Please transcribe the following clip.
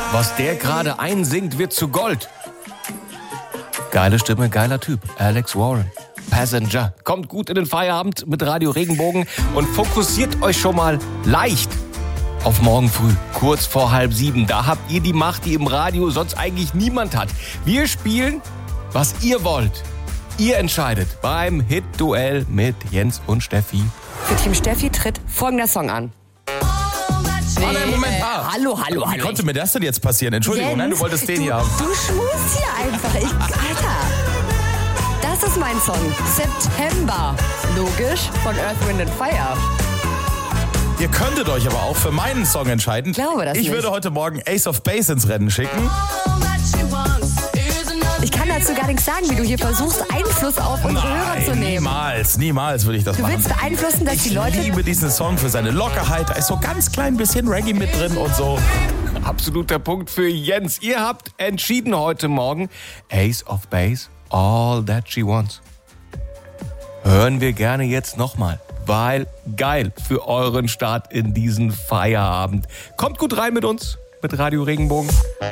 Was der gerade einsingt, wird zu Gold. Geile Stimme, geiler Typ. Alex Warren. Passenger. Kommt gut in den Feierabend mit Radio Regenbogen und fokussiert euch schon mal leicht auf morgen früh, kurz vor 6:30. Da habt ihr die Macht, die im Radio sonst eigentlich niemand hat. Wir spielen, was ihr wollt. Ihr entscheidet beim Hit-Duell mit Jens und Steffi. Für Team Steffi tritt folgender Song an. Nein, Moment. Hallo. Wie konnte mir das denn jetzt passieren? Entschuldigung, Jens, nein, du wolltest den hier haben. Du schmust hier einfach. Alter. Das ist mein Song. September. Logisch, von Earth, Wind & Fire. Ihr könntet euch aber auch für meinen Song entscheiden. Ich glaube das Ich nicht. würde heute Morgen Ace of Base ins Rennen schicken. Ich kann dazu gar nichts sagen, wie du hier versuchst, Einfluss auf unsere Hörer zu nehmen. Niemals würde ich das Du machen. willst beeinflussen, dass die Leute... Ich liebe diesen Song für seine Lockerheit. Da ist so ganz klein bisschen Reggae mit drin und so. Absoluter Punkt für Jens. Ihr habt entschieden heute Morgen Ace of Base, All That She Wants. Hören wir gerne jetzt nochmal, weil geil für euren Start in diesen Feierabend. Kommt gut rein mit uns, mit Radio Regenbogen.